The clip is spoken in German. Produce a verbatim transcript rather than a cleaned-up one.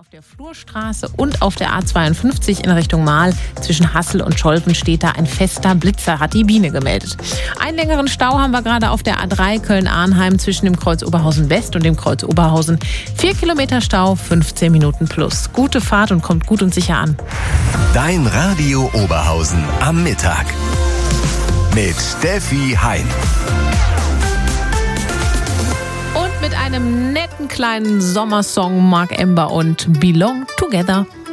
Auf der Flurstraße und auf der A zweiundfünfzig in Richtung Mahl zwischen Hassel und Scholven steht da ein fester Blitzer, hat die Biene gemeldet. Einen längeren Stau haben wir gerade auf der A drei Köln-Arnheim zwischen dem Kreuz Oberhausen West und dem Kreuz Oberhausen. Vier Kilometer Stau, fünfzehn Minuten plus. Gute Fahrt und kommt gut und sicher an. Dein Radio Oberhausen am Mittag mit Steffi Hein. Und mit einem netten kleinen Sommersong Mark Ember und Belong Together.